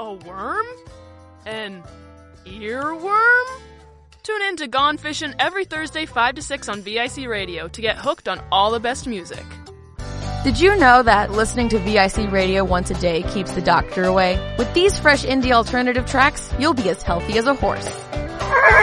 A worm? An earworm? Tune in to Gone Fishin' every Thursday 5 to 6 on VIC Radio to get hooked on all the best music. Did you know that listening to VIC Radio once a day keeps the doctor away? With these fresh indie alternative tracks, you'll be as healthy as a horse.